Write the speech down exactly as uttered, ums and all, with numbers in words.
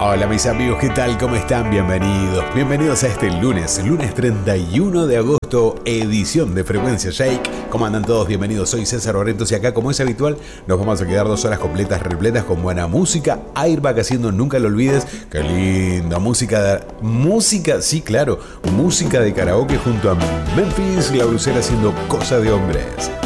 Hola mis amigos, ¿qué tal? ¿Cómo están? Bienvenidos, bienvenidos a este lunes, lunes treinta y uno de agosto, edición de Frecuencia Shake. ¿Cómo andan todos? Bienvenidos, soy César Barrientos y acá, como es habitual, nos vamos a quedar dos horas completas, repletas con buena música. Airbag haciendo Nunca Lo Olvides, qué lindo, música, de, música, sí claro, música de karaoke junto a Memphis, la Brucera haciendo Cosa de Hombres.